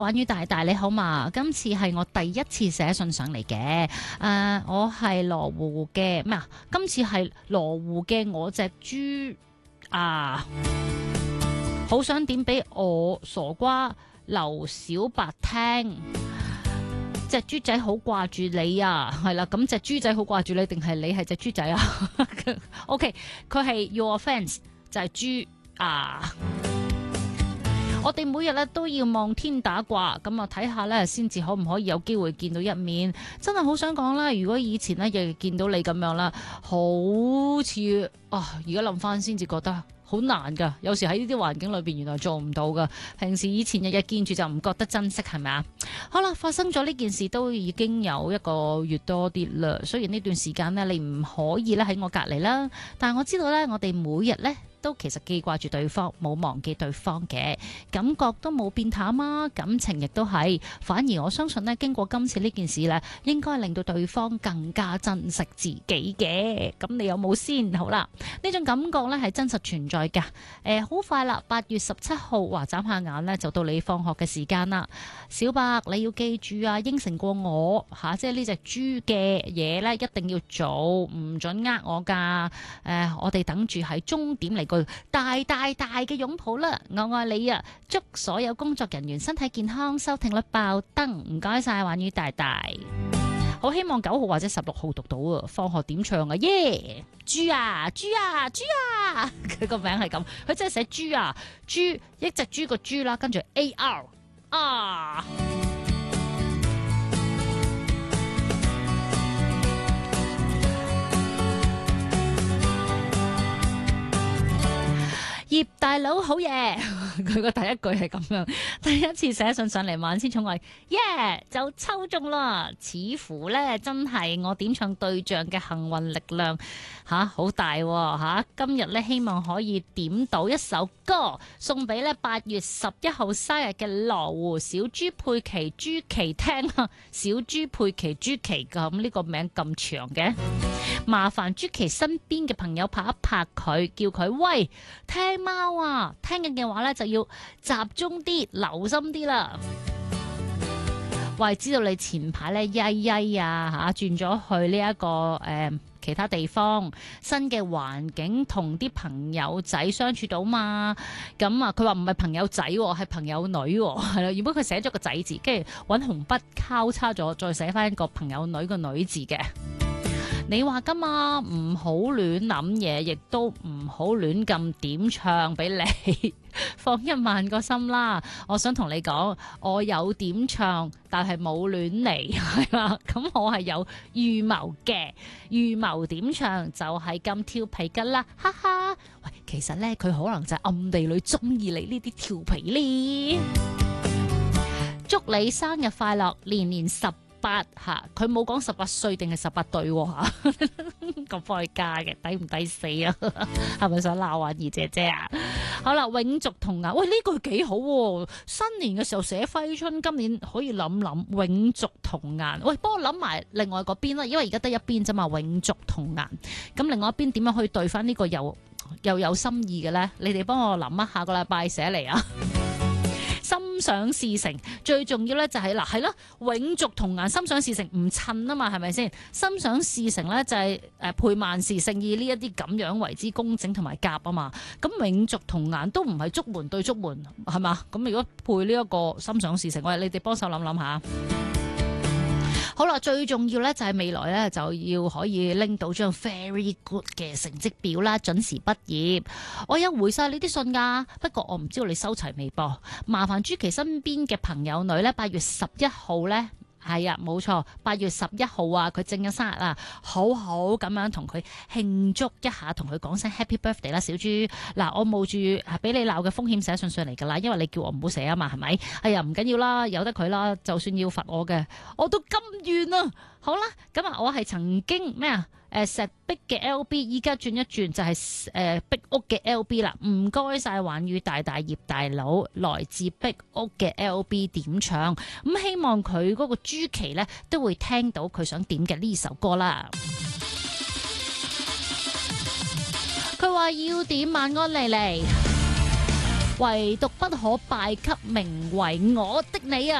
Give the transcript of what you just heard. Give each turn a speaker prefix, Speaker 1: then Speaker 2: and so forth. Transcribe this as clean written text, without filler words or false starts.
Speaker 1: 玩於大大你好嘛？今次係我第一次寫信上嚟嘅。我係羅湖嘅咩啊？今次係羅湖嘅我隻豬啊，好想點俾我傻瓜劉小白聽。隻豬仔好掛住你啊，係啦，咁隻豬仔好掛住你，定係你係隻豬仔啊？OK， 佢係 your fans 就係豬啊。我哋每日咧都要望天打卦，咁啊睇下咧先至可唔可以有機會見到一面。真係好想講啦，如果以前咧日日見到你咁樣啦，好似而家諗翻先至覺得好難噶。有時喺呢啲環境裏邊，原來做唔到噶。平時以前日日見住就唔覺得珍惜，係咪啊？好啦，發生咗呢件事都已經有一個月多啲啦。雖然呢段時間呢，你唔可以咧喺我隔籬啦，但係我知道咧，我哋每日咧都其實記掛住對方，冇忘記對方嘅感覺都冇變淡啊，感情亦都係。反而我相信呢，經過今次呢件事呢，應該令到對方更加珍惜自己嘅。咁你有冇先？好啦，呢種感覺呢係真實存在噶。好快啦，8月17號，話眨下眼呢，就到你放學嘅時間啦。小白，你要記住啊，應承過我吓，即係呢隻豬嘅嘢呢，一定要做，唔准我噶。我哋等住喺終點嚟個大嘅擁抱啦！我愛你啊！祝所有工作人員身體健康，收聽率爆燈。唔該晒，玩於大大。好希望9號或者16號讀到啊！放學點唱啊？耶！豬啊豬啊豬啊！佢個名係咁，佢真係寫豬啊豬，一隻豬個豬啦，跟住 AR 啊！葉大佬好嘢，佢個第一句係咁樣，第一次寫信上嚟萬千寵愛，耶就抽中啦，似乎呢真係我點唱對象嘅幸運力量好大吓，今日呢，希望可以點到一首歌送俾呢8月11號生日嘅羅湖小豬佩奇朱琪聽啊，小豬佩奇朱琪咁呢個名咁長嘅，麻煩朱琪身邊嘅朋友拍一拍佢，叫佢喂聽貓啊，聽緊嘅話呢，就要集中啲，留心啲啦。喂，知道你前排呢曳曳啊轉咗去呢一個其他地方，新嘅環境同啲朋友仔相處到嘛？咁啊，佢話唔係朋友仔，係朋友女，係啦。原本佢寫咗個仔字，跟住揾紅筆交叉咗，再寫翻一個朋友女個女字嘅。你話㗎嘛，唔好亂諗嘢，亦都唔好亂咁點唱俾你，放一萬個心啦。我想同你講，我有點唱，但係冇亂嚟，係嘛？咁我係有預謀嘅，預謀點唱就係咁調皮㗎啦，哈哈。喂，其實呢，佢可能就係暗地裏中意你呢啲調皮呢。祝你生日快樂，年年18吓，佢冇講18歲定係18對吓，咁幫佢加嘅，抵唔抵死啊？係咪想鬧阿二姐姐啊？好啦，永續童顏，喂呢句幾好喎，新年嘅時候寫揮春，今年可以諗諗永續童顏。喂，幫我諗埋另外嗰邊啦，因為而家得一邊啫嘛，永續童顏。咁另外一邊點樣可以對翻呢個又有心意嘅呢？你哋幫我諗啊，下個禮拜寫嚟啊！心想事成，最重要咧就係係啦，永續童顏，心想事成唔襯啊嘛，係咪先？心想事成咧就係配萬事勝意呢一啲咁樣為之工整同埋夾啊嘛。咁永續童顏都唔係竹門對竹門係嘛？咁如果配呢一個心想事成，喂，你哋幫手諗諗下。好啦，最重要咧就係未來咧就要可以拎到張 very good 嘅成績表啦，準時畢業。我有回晒你啲信噶，不過我唔知道你收齊未噃。麻煩朱琪身邊嘅朋友女咧，8月11號咧。係啊，冇錯，8月11號啊，佢正嘅生日啊，好好咁樣同佢慶祝一下，同佢講聲 Happy Birthday 啦，小豬。嗱，我冒住俾你鬧嘅風險寫信上嚟噶啦，因為你叫我唔好寫啊嘛，係咪？哎呀，唔緊要啦，由得佢啦，就算要罰我嘅，我都甘願啊。好啦，咁啊，我係曾經咩啊？石壁嘅 LB， 依家轉一轉就係壁屋嘅 LB 啦。唔該晒，玩語大大葉大佬，來自壁屋嘅 LB 點唱。咁希望佢嗰個朱琪呢都會聽到佢想點嘅呢首歌啦。佢話要點晚安莉莉。 唯獨不可敗給名為我的你啊！